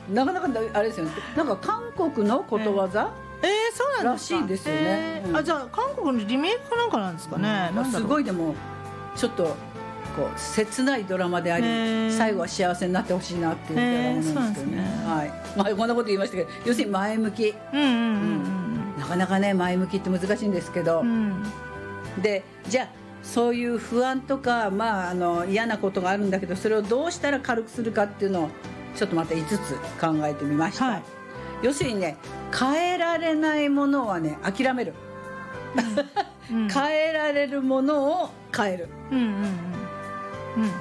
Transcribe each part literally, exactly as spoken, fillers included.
なかなかあれですよね、なんか韓国のことわざ、 えー、そうなんですか。 らしいですよね、 えーうん、 あ、じゃあ韓国のリメイクかなんかなんですかね、 うん、 なんだろう、 すごいでもちょっとこう切ないドラマであり、 えー、 最後は幸せになってほしいなっていうドラマなんですけどね、 えー、そうなんですね、 はい、まあ、こんなこと言いましたけど、要するに前向き、 うんうんうんうん、 なかなかね前向きって難しいんですけど、うん、でじゃあそういう不安とか、まあ、あの嫌なことがあるんだけど、それをどうしたら軽くするかっていうのをちょっとまたいつつ考えてみました、はい、要するにね、変えられないものはね諦める、うんうん、変えられるものを変える、うんうんうんうん、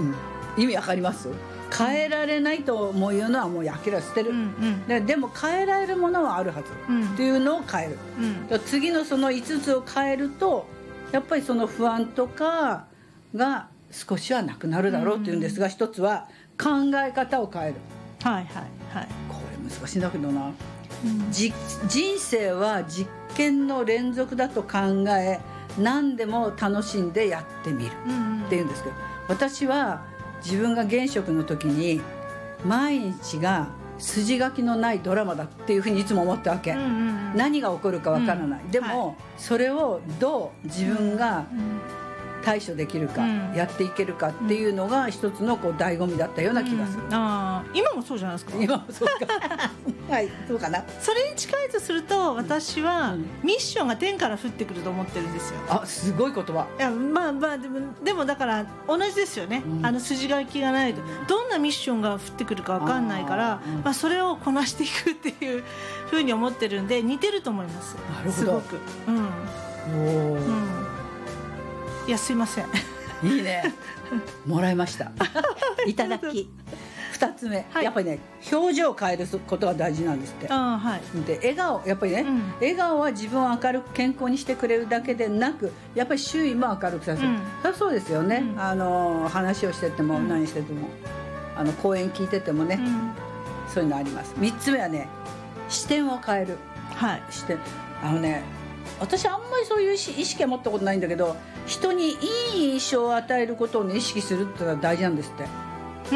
意味わかります？変えられないと思うのはもう諦め捨てる、うんうん、で, でも変えられるものはあるはず、うん、っていうのを変える、うん、次のそのいつつを変えるとやっぱりその不安とかが少しはなくなるだろうというんですが、うん、一つは考え方を変える、はいはいはい、これ難しいんだけどな、うん、じ人生は実験の連続だと考え、何でも楽しんでやってみるっていうんですけど、私は自分が現職の時に毎日が筋書きのないドラマだっていうふうにいつも思ったわけ、うんうんうん、何が起こるかわからない、うん、でも、はい、それをどう自分が対処できるか、うん、やっていけるかっていうのが一つのこう醍醐味だったような気がする、うん、 あ今もそうじゃないですか。 今もそうかはい、そうかな。 それに近いとすると、私はミッションが天から降ってくると思ってるんですよ。 あ、すごい言葉。 いや、まあまあでも、でもだから同じですよね、うん、あの筋書きがないとどんなミッションが降ってくるか分かんないから、あ、うん、まあ、それをこなしていくっていうふうに思ってるんで、似てると思います。 なるほど、 すごく、うん、お、うん、いや、すいません、 いいねもらいましたいただきふたつめ、はい、やっぱりね、表情を変えることが大事なんですって。あ、はい、で笑顔、やっぱりね、うん、笑顔は自分を明るく健康にしてくれるだけでなく、やっぱり周囲も明るくさせる、うん、そりゃそうですよね、うん、あの話をしてても何してても、あの講演聞いててもね、うん、そういうのあります。みっつめはね、視点を変える、はい、視点、あのね、私あんまりそういう意識は持ったことないんだけど、人にいい印象を与えることを、ね、意識するってのは大事なんですって。うん、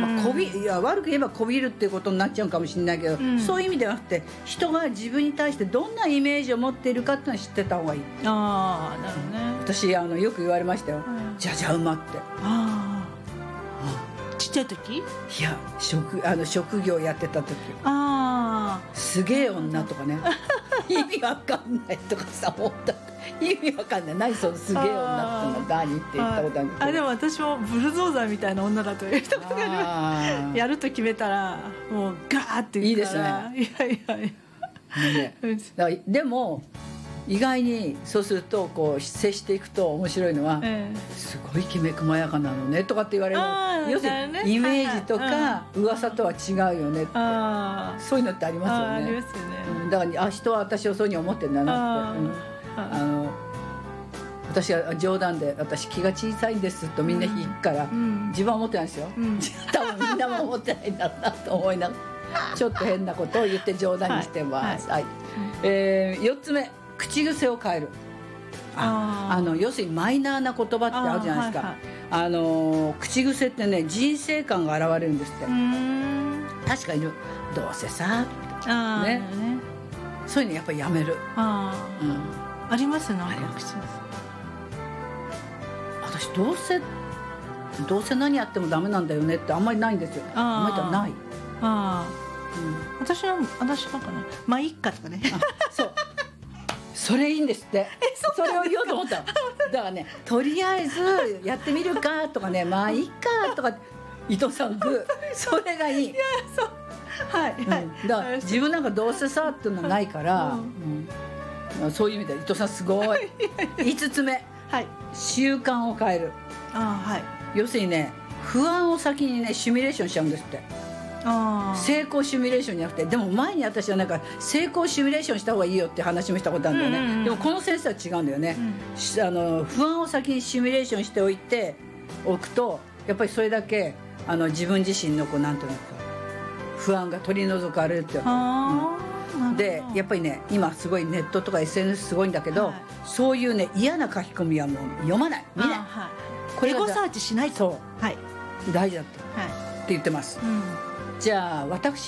まあ、こびいや悪く言えばこびるっていうことになっちゃうかもしれないけど、うん、そういう意味ではなくて、人が自分に対してどんなイメージを持っているかっていうのを知ってた方がいい。ああ、なるほどね。私あのよく言われましたよ、うん、じゃじゃ馬って。ああ、 ちっちゃい時？ いや、職あの職業やってた時、ああ、すげえ女とかね意味わかんないとかさ、思った意味わかんない、何そのすげえ女っての何って言ったことあるけど、 あ、でも私もブルドーザーみたいな女だと言ったことがある。やると決めたらもうガーって言うから。いいですね。いやいやいや、 ね、だからでも意外にそうするとこう接していくと面白いのは、えー、すごいきめ細やかなのねとかって言われる。要するにイメージとか噂とは違うよねって、あ、そういうのってありますよね。あ、ありますよね、うん、だからあ、人は私をそういうふうに思ってるんだなって、うん、あの私は冗談で私気が小さいんですとみんな言うから、うん、自分は思ってないですよ、うん、多分みんなも思ってないんだろうなと思いながらちょっと変なことを言って冗談にしてます、はいはい、えー、よっつめ、口癖を変える。ああの要するにマイナーな言葉ってあるじゃないですか。あ、はいはい、あの口癖ってね、人生観が現れるんですって。うーん、確かにどうせさ、あ、ね、ね、そういうのやっぱりやめる。あ、 うん、ありますね、あります。 私どうせどうせ何やってもダメなんだよねってあんまりないんですよ。あんまりない。あ、 うん、私は私なんかね、まあいっかとかね。 そうそれいいんですって。それを言おうと思った。だからね、とりあえずやってみるかとかね、まあいいかとか、伊藤さんグー、それがいい。いや、そう、はい、はい、うん、だから自分なんかどうせさっていうのはないから、うんうん、そういう意味で伊藤さんすごい。いつつめ、はい、習慣を変える。あ、はい、要するにね、不安を先にねシミュレーションしちゃうんですって。あ、成功シミュレーションじゃなくて、でも前に私はなんか成功シミュレーションした方がいいよって話もしたことあるんだよね、うんうんうん、でもこの先生は違うんだよね、うん、あの不安を先にシミュレーションしておいておくと、やっぱりそれだけあの自分自身のこうなんていうのか不安が取り除かれるっていうか、うん、でやっぱりね、今すごいネットとか エスエヌエス すごいんだけど、はい、そういうね嫌な書き込みはもう読まない、見ない、はい、 これエゴサーチしないと、 そう、 はい、 大事だって、はい、って言ってます、うん、じゃあ私